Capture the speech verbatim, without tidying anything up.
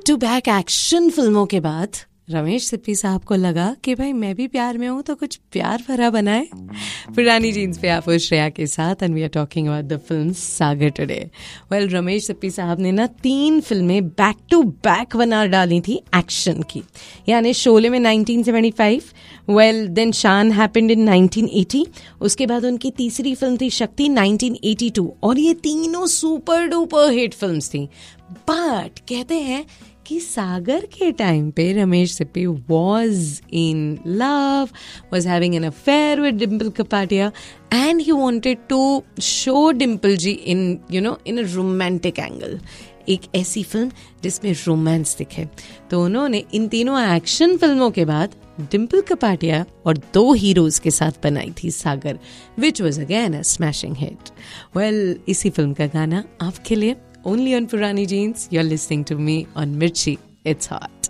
To back action फिल्मों के बाद रमेश सिप्पी साहब को लगा कि भाई मैं भी प्यार में हूं तो कुछ प्यार भरा बनाए। पुरानी जीन्स पे आप श्रेया के साथ and we are talking about the film Sagar today. Well Ramesh Sippy साहब ने ना तीन फिल्में बैक टू बैक बना डाली थी एक्शन की, यानी शोले में nineteen seventy five, well then शान हैपेंड इन नाइनटीन एटी, उसके बाद उनकी तीसरी फिल्म थी शक्ति नाइनटीन एटी टू, और ये तीनों सुपर डुपर हिट फिल्म्स थी। बट कहते हैं कि सागर के टाइम पे Ramesh Sippy was in love, was having an affair with Dimple Kapadia, and he wanted to show Dimple ji in you know in a romantic angle, एक ऐसी फिल्म जिसमें romance दिखे। तो उन्होंने इन तीनों एक्शन फिल्मों के बाद डिम्पल कपाडिया और दो हीरोज के साथ बनाई थी सागर, which was again a smashing hit. Well, इसी फिल्म का गाना आपके लिए only on Purani Jeans. You're listening to me on Mirchi. It's hot.